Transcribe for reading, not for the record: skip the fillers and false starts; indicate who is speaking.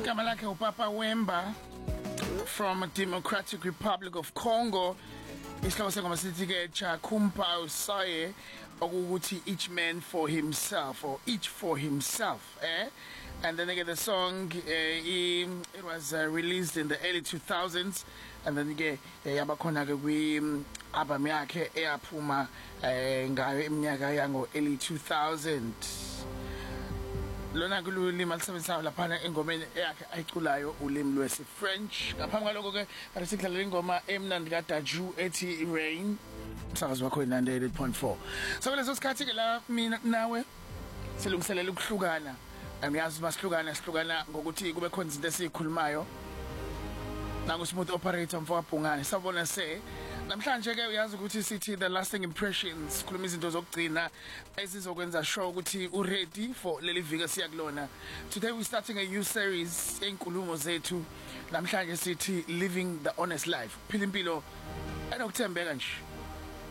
Speaker 1: igama lakhe uPapa Wemba from Democratic Republic of Congo. Isihloko sengoma sithi ke Chakumpa Usaye okuthi each man for himself or each for himself, and then again the song it was released in the early 2000s, and then ke yabakhona ke kwi album yakhe eyaphuma ngayo iminyaka yango early 2000. Lona kululimi alisebenzisa lapha engomeni yakhe ayiculayo ulimi lwesi French. Ngaphambi kwaloko ke asikhalela ingoma emnandi kaDaju ethi Rain. Umsakazo wakho 98.4. So leso sikhathi ke la mina nawe silungiselela ukuhlukana. Angiyazi masihlukana ngokuthi kube khona izinto esikhulumayo. Nangu smooth operator mfowabhungane. Sabona se namhlanje ke uyazi ukuthi sithi the lasting impressions khuluma izinto zokugcina ezizokwenza sure ukuthi u ready for leli viki siyakulona. Today we starting a new series enkulumo zethu. Namhlanje sithi living the honest life. Phila impilo enokuthembeka nje.